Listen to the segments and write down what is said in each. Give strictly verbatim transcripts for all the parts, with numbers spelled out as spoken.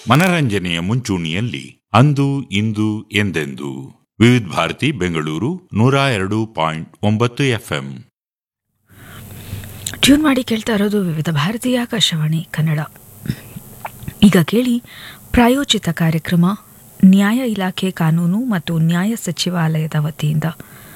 ಮನರಂಜನೆಯ ಮುಂಚೂಣಿಯಲ್ಲಿ ಅಂದು ಇಂದು ಎಂದೆಂದು ವಿವಿಧ ಭಾರತಿ ಬೆಂಗಳೂರು ನೂರ ಎರಡು ಪಾಯಿಂಟ್ ಒಂಬತ್ತು ಎಫ್ಎಂ. ಟ್ಯೂನ್ ಮಾಡಿ ಕೇಳ್ತಾ ಇರೋದು ವಿವಿಧ ಭಾರತೀಯ ಆಕಾಶವಾಣಿ ಕನ್ನಡ. ಈಗ ಕೇಳಿ ಪ್ರಾಯೋಜಿತ ಕಾರ್ಯಕ್ರಮ ನ್ಯಾಯ ಇಲಾಖೆ ಕಾನೂನು ಮತ್ತು ನ್ಯಾಯ ಸಚಿವಾಲಯದ ವತಿಯಿಂದ.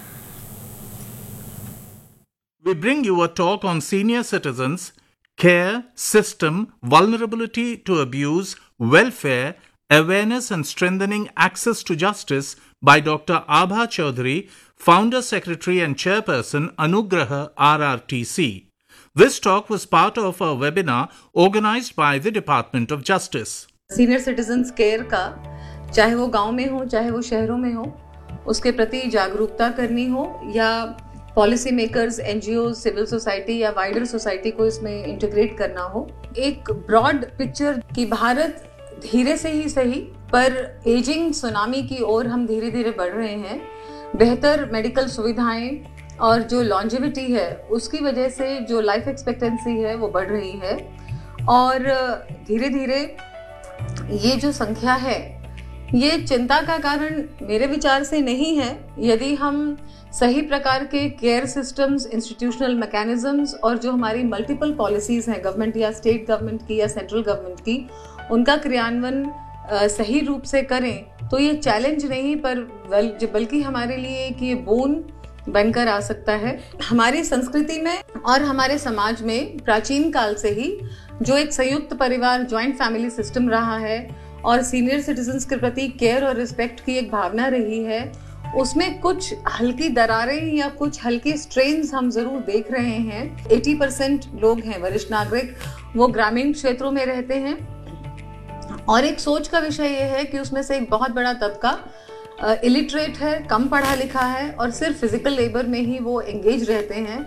We bring you a talk on senior citizens, care, system, vulnerability to abuse, welfare, awareness and strengthening access to justice by Doctor Abha Chaudhary, Founder, Secretary and Chairperson, Anugraha R R T C. This talk was part of a webinar organized by the Department of Justice. Senior citizens care का, चाहे वो गांव में हो चाहे वो शहरों में हो, उसके प्रति जागरूकता करनी हो या policy makers, NGO, civil society या वाइडर सोसाइटी को इसमें इंटीग्रेट करना हो. एक ब्रॉड पिक्चर कि भारत धीरे से ही सही पर एजिंग सुनामी की ओर हम धीरे धीरे बढ़ रहे हैं. बेहतर मेडिकल सुविधाएं और जो लॉन्जेविटी है उसकी वजह से जो लाइफ एक्सपेक्टेंसी है वो बढ़ रही है और धीरे धीरे ये जो संख्या है ये चिंता का कारण मेरे विचार से नहीं है. यदि हम सही प्रकार के केयर सिस्टम्स, इंस्टीट्यूशनल मैकेनिज्म्स और जो हमारी मल्टीपल पॉलिसीज हैं गवर्नमेंट या स्टेट गवर्नमेंट की या सेंट्रल गवर्नमेंट की, उनका क्रियान्वयन सही रूप से करें तो ये चैलेंज नहीं पर बल्कि हमारे लिए कि ये बोन बनकर आ सकता है. हमारी संस्कृति में और हमारे समाज में प्राचीन काल से ही जो एक संयुक्त परिवार, जॉइंट फैमिली सिस्टम रहा है और सीनियर सिटीजन्स के प्रति केयर और रिस्पेक्ट की एक भावना रही है, उसमें कुछ हल्की दरारें या कुछ हल्के स्ट्रेन्स हम जरूर देख रहे हैं. अस्सी परसेंट लोग हैं वरिष्ठ नागरिक, वो ग्रामीण क्षेत्रों में रहते हैं और एक सोच का विषय ये है कि उसमें से एक बहुत बड़ा तबका इलिटरेट है, कम पढ़ा लिखा है और सिर्फ फिजिकल लेबर में ही वो एंगेज रहते हैं.